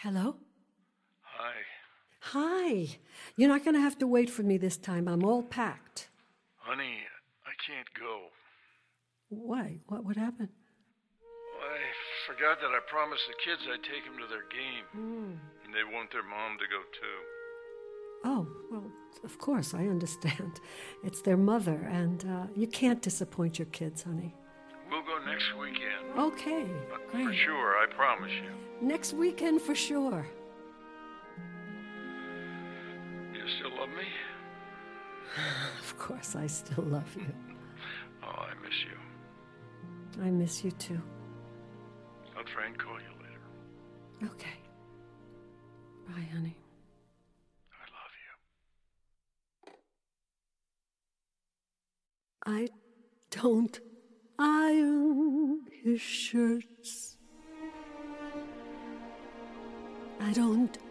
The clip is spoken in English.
Hello? Hi. Hi. You're not going to have to wait for me this time. I'm all packed. Honey, I can't go. Why? What happened? I forgot that I promised the kids I'd take them to their game. And they want their mom to go too. Oh, well, of course, I understand. It's their mother, and you can't disappoint your kids, honey. We'll go next weekend. Okay, great. For sure, I promise you. Next weekend for sure. You still love me? Of course, I still love you. Oh, I miss you. I miss you too. I'll try and call you later. Okay. Bye, honey. I love you. I don't iron his shirts. I don't